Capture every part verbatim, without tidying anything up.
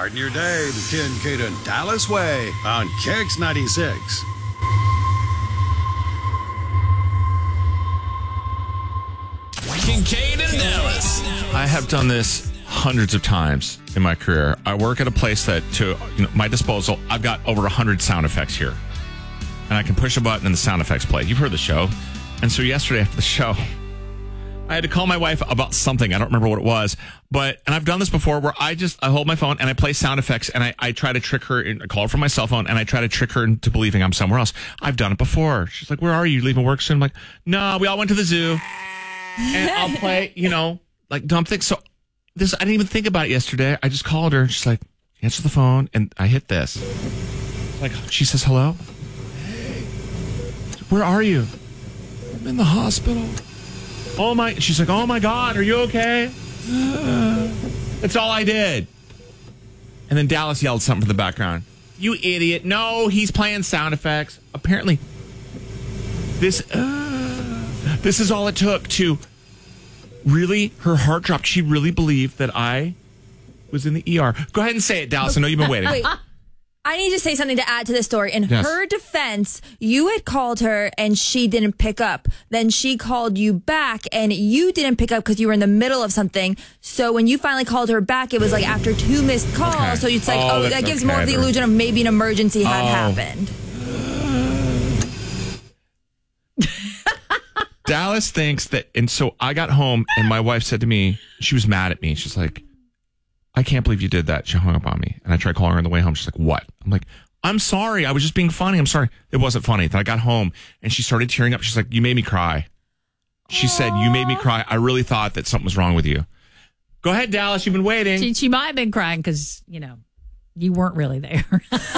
Starting your day the Kincaid and Dallas way on Kicks ninety-six. Kincaid and Dallas. I have done this hundreds of times in my career. I work at a place that, to you know, my disposal, I've got over one hundred sound effects here. And I can push a button and the sound effects play. You've heard the show. And so yesterday after the show, I had to call my wife about something. I don't remember what it was. But, and I've done this before where I just, I hold my phone and I play sound effects and I, I try to trick her, in, I call her from my cell phone and I try to trick her into believing I'm somewhere else. I've done it before. She's like, where are you? Leaving work soon? I'm like, no, we all went to the zoo. And I'll play, you know, like dumb things. So this, I didn't even think about it yesterday. I just called her and she's like, answer the phone. And I hit this. Like, she says, hello? Hey, where are you? I'm in the hospital. Oh my, she's like, oh my God, are you okay? Uh, that's all I did. And then Dallas yelled something from the background. You idiot. No, he's playing sound effects. Apparently, this, uh, this is all it took to really, her heart dropped. She really believed that I was in the E R. Go ahead and say it, Dallas. I know you've been waiting. Wait. I need to say something to add to this story. In Yes. her defense, you had called her and she didn't pick up. Then she called you back and you didn't pick up because you were in the middle of something. So when you finally called her back, it was like after two missed calls. Okay. So it's like, Oh, oh, that's that gives okay. more of the illusion of maybe an emergency had Oh. happened. Dallas thinks that, and so I got home and my wife said to me, she was mad at me. She's like, I can't believe you did that. She hung up on me. And I tried calling her on the way home. She's like, what? I'm like, I'm sorry. I was just being funny. I'm sorry. It wasn't funny. Then I got home and she started tearing up. She's like, you made me cry. She Aww. said, you made me cry. I really thought that something was wrong with you. Go ahead, Dallas. You've been waiting. She, she might have been crying because, you know, you weren't really there.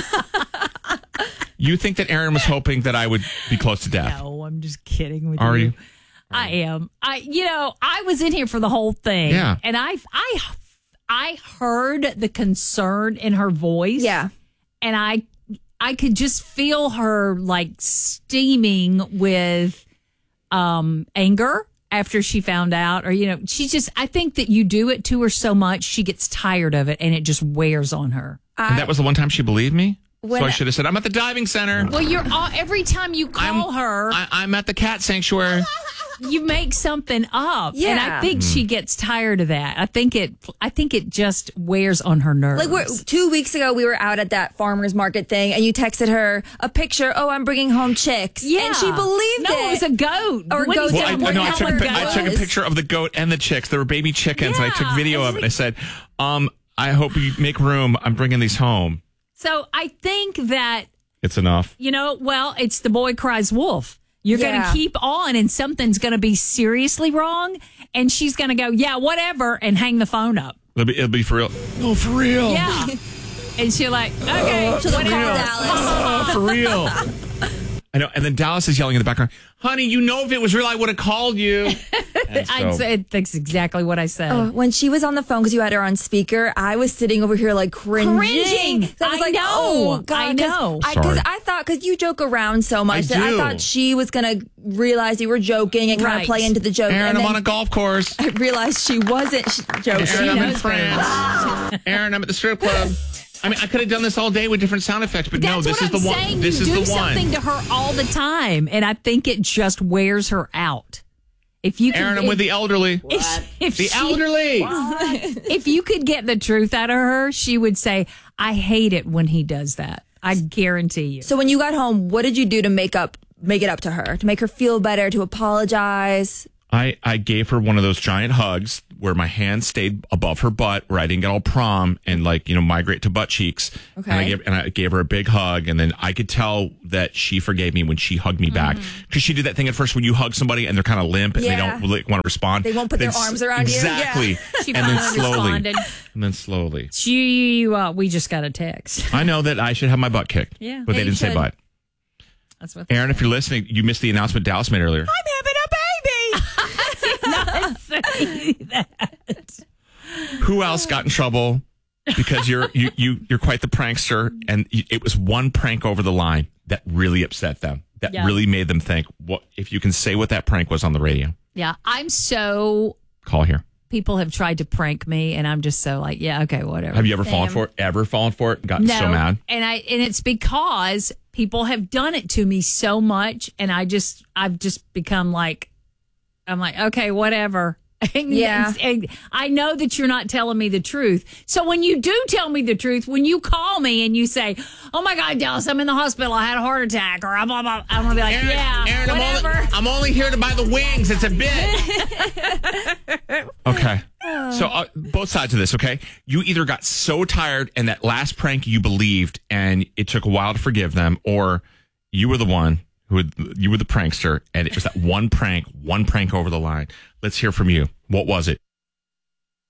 You think that Aaron was hoping that I would be close to death? No, I'm just kidding with Are you. you? I am. I, you know, I was in here for the whole thing. Yeah. And I, I, I heard the concern in her voice. Yeah. And I, I could just feel her like steaming with um, anger after she found out, or, you know, she just, I think that you do it to her so much, she gets tired of it and it just wears on her. I, And that was the one time she believed me? When So I should have said, I'm at the diving center. Well, you're all, every time you call I'm, her, I, I'm at the cat sanctuary. you make something up. And Yeah. I think she gets tired of that. I think it, I think it just wears on her nerves. Like we're, two weeks ago, we were out at that farmer's market thing, and you texted her a picture. Oh, I'm bringing home chicks. Yeah. And she believed no, it. it was a goat. Or What goat. do you Well, I, say? What no, I the took, a, hell pi- I took a goes? picture of the goat and the chicks. There were baby chickens, and I took Yeah. video of it. I said, um, I hope you make room. I'm bringing these home. So I think that, It's enough. you know, well, it's the boy cries wolf. You're going Yeah. to keep on and something's going to be seriously wrong. And she's going to go, yeah, whatever, and hang the phone up. It'll be, it'll be for real. No, for real. Yeah. And she'll like, okay, She'll call whatever. Dallas. Oh, for real. I know. And then Dallas is yelling in the background, honey, you know if it was real, I would have called you. And I'd so- say that's exactly what I said. Oh, when she was on the phone because you had her on speaker, I was sitting over here like cringing. Cringing. I was I like, know. oh, God. I 'cause know. I, 'cause Sorry. I thought, because you joke around so much, I that I do. thought she was going to realize you were joking and kind Right. of play into the joke. Aaron, and I'm then on a golf course. I realized she wasn't sh- joking. Aaron, I'm in knows France. Aaron, I'm at the strip club. I mean, I could have done this all day with different sound effects, but no, That's this what is I'm the saying. one. This you is do the something one. to her all the time, and I think it just wears her out. If you could, Aaron, I'm with the elderly. if, if The she- elderly. if you could get the truth out of her, she would say, "I hate it when he does that." I guarantee you. So when you got home, what did you do to make up, make it up to her, to make her feel better, to apologize? I, I gave her one of those giant hugs where my hand stayed above her butt, where I didn't get all prom and like, you know, migrate to butt cheeks. Okay. And I gave, and I gave her a big hug. And then I could tell that she forgave me when she hugged me back. Because she did that thing at first when you hug somebody and they're kind of limp and Yeah. they don't like, want to respond. They won't put their Then s- arms around you. Exactly. Yeah. She and then finally slowly. responded. And then slowly. She, uh, we just got a text. I know that I should have my butt kicked. Yeah. But Yeah, they you didn't say should. butt. That's what. Aaron, if you're listening, you missed the announcement Dallas made earlier. I'm having a baby. Not say that. Who else got in trouble because you're you you you're quite the prankster, and you, it was one prank over the line that really upset them, that Yeah. really made them think, what if you can say what that prank was on the radio? Yeah, I'm so Call here. people have tried to prank me, and I'm just so like, yeah, okay, whatever. Have you ever fallen Same. for it? Ever fallen for it? Gotten No, so mad? and I and it's because people have done it to me so much, and I just I've just become like, I'm like, okay, whatever. And, Yeah. and I know that you're not telling me the truth. So when you do tell me the truth, when you call me and you say, "Oh my God, Dallas, I'm in the hospital. I had a heart attack," or I'm, I'm, I'm gonna be like, Aaron, "Yeah, Aaron, I'm whatever." only, I'm only here to buy the wings. It's a bit. Okay. So uh, both sides of this, okay? You either got so tired and that last prank you believed and it took a while to forgive them, or you were the one who had, you were the prankster and it was that one prank, one prank over the line. Let's hear from you. What was it?